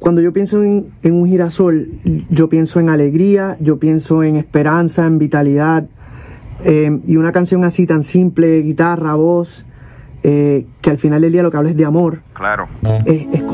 cuando yo pienso en un girasol, yo pienso en alegría, yo pienso en esperanza, en vitalidad, y una canción así tan simple, guitarra, voz, que al final del día lo que habla es de amor. Claro. Es